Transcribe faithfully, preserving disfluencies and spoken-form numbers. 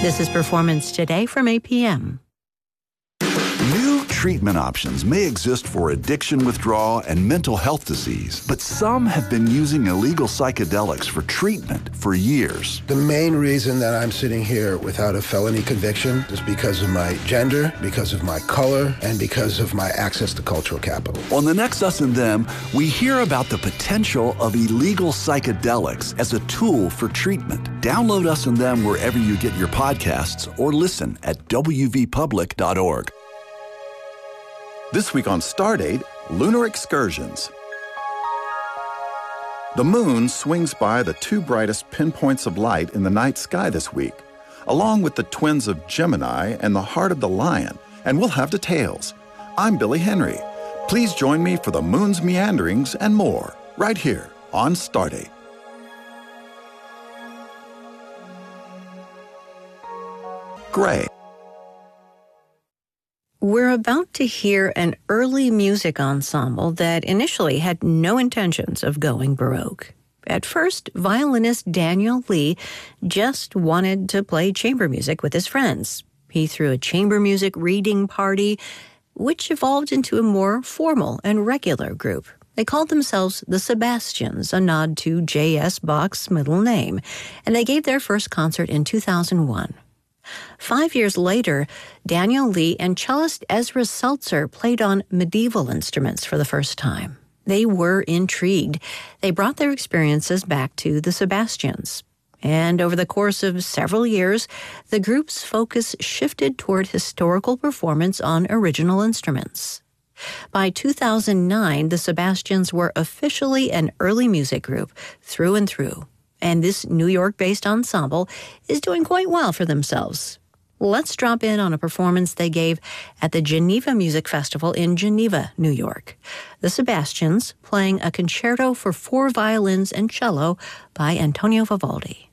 This is Performance Today from A P M. New treatment options may exist for addiction withdrawal and mental health disease, but some have been using illegal psychedelics for treatment for years. The main reason that I'm sitting here without a felony conviction is because of my gender, because of my color, and because of my access to cultural capital. On the next Us and Them, we hear about the potential of illegal psychedelics as a tool for treatment. Download Us and Them wherever you get your podcasts or listen at w v public dot org. This week on Stardate, lunar excursions. The moon swings by the two brightest pinpoints of light in the night sky this week, along with the twins of Gemini and the heart of the lion, and we'll have details. I'm Billy Henry. Please join me for the moon's meanderings and more, right here on Stardate. Gray. We're about to hear an early music ensemble that initially had no intentions of going Baroque. At first, violinist Daniel Lee just wanted to play chamber music with his friends. He threw a chamber music reading party, which evolved into a more formal and regular group. They called themselves the Sebastians, a nod to J S. Bach's middle name, and they gave their first concert in two thousand one. Five years later, Daniel Lee and cellist Ezra Seltzer played on medieval instruments for the first time. They were intrigued. They brought their experiences back to the Sebastians. And over the course of several years, the group's focus shifted toward historical performance on original instruments. By two thousand nine, the Sebastians were officially an early music group through and through. And this New York-based ensemble is doing quite well for themselves. Let's drop in on a performance they gave at the Geneva Music Festival in Geneva, New York. The Sebastians playing a concerto for four violins and cello by Antonio Vivaldi.